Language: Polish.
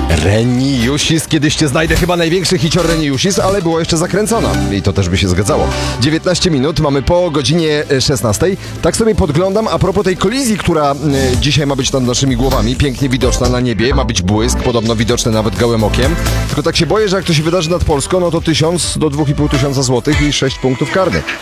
Reniusis, kiedyś cię znajdę, chyba największy hicior Reniusis, ale było jeszcze zakręcona i to też by się zgadzało. 19 minut, mamy po godzinie 16. Tak sobie podglądam a propos tej kolizji, która dzisiaj ma być nad naszymi głowami, pięknie widoczna na niebie, ma być błysk, podobno widoczny nawet gołym okiem. Tylko tak się boję, że jak to się wydarzy nad Polską, no to 1000 do 2500 złotych i 6 punktów karnych.